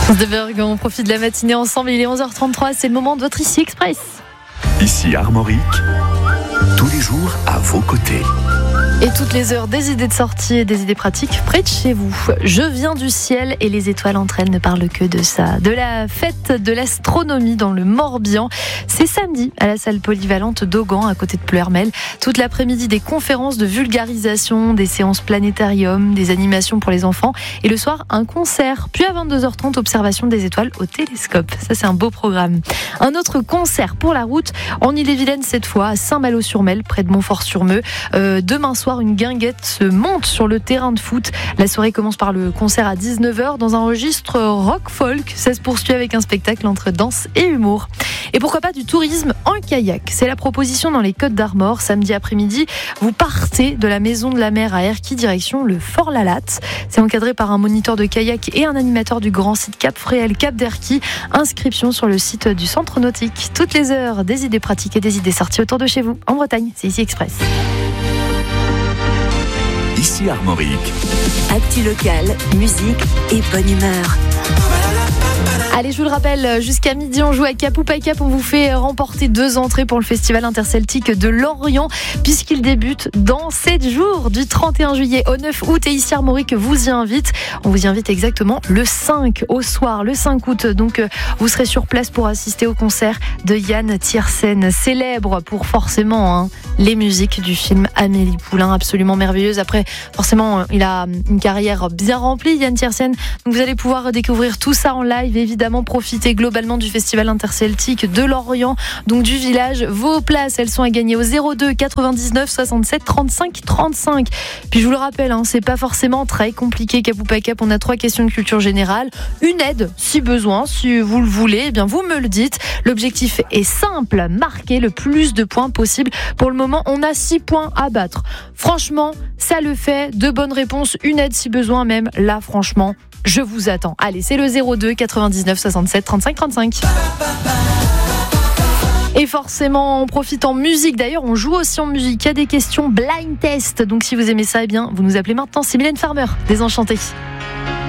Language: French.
De on profite de la matinée ensemble, il est 11h33, c'est le moment de votre Ici Express. Ici Armorique, tous les jours à vos côtés. Et toutes les heures, des idées de sortie et des idées pratiques près de chez vous. Je viens du ciel et les étoiles entre elles ne parlent que de ça. De la fête de l'astronomie dans le Morbihan. C'est samedi à la salle polyvalente d'Augan à côté de Pleurmel. Toute l'après-midi, des conférences de vulgarisation, des séances planétarium, des animations pour les enfants. Et le soir, un concert. Puis à 22h30, observation des étoiles au télescope. Ça, c'est un beau programme. Un autre concert pour la route en Ille-et-Vilaine cette fois, à Saint-Malo-sur-Mel, près de Montfort-sur-Meux. Demain soir, une guinguette se monte sur le terrain de foot. La soirée commence par le concert à 19h dans un registre rock-folk. Ça se poursuit avec un spectacle entre danse et humour. Et pourquoi pas du tourisme en kayak. C'est la proposition dans les Côtes d'Armor. Samedi après-midi, vous partez de la Maison de la Mer à Erquy, direction le Fort Lalatte. C'est encadré par un moniteur de kayak et un animateur du grand site Cap Fréhel, Cap d'Erquy. Inscription sur le site du Centre Nautique. Toutes les heures, des idées pratiques et des idées sorties autour de chez vous. En Bretagne, c'est Ici Express. Ici Armorique. Actu local, musique et bonne humeur. Allez, je vous le rappelle, jusqu'à midi, on joue à Cap ou pas Cap. On vous fait remporter 2 entrées pour le Festival interceltique de Lorient, puisqu'il débute dans 7 jours, du 31 juillet au 9 août. Et ici, Armorique vous y invite. On vous y invite exactement le 5 au soir, le 5 août. Donc, vous serez sur place pour assister au concert de Yann Tiersen, célèbre pour forcément les musiques du film Amélie Poulain, absolument merveilleuse. Après, forcément, il a une carrière bien remplie, Yann Tiersen. Donc, vous allez pouvoir découvrir tout ça en live, évidemment. Profiter globalement du Festival interceltique de Lorient, donc du village. Vos places, elles sont à gagner au 02 99 67 35 35. Puis je vous le rappelle, c'est pas forcément très compliqué. Cap ou pas Cap, on a 3 questions de culture générale, une aide si besoin, si vous le voulez, eh bien vous me le dites. L'objectif est simple, marquer le plus de points possible. Pour le moment, on a 6 points à battre. Franchement, ça le fait. 2 bonnes réponses, une aide si besoin même. Là, franchement, je vous attends. Allez, c'est le 02 99 67 35 35. Et forcément, on profite en musique. D'ailleurs, on joue aussi en musique. Il y a des questions blind test. Donc, si vous aimez ça, eh bien, vous nous appelez maintenant. C'est Mylène Farmer, Désenchantée.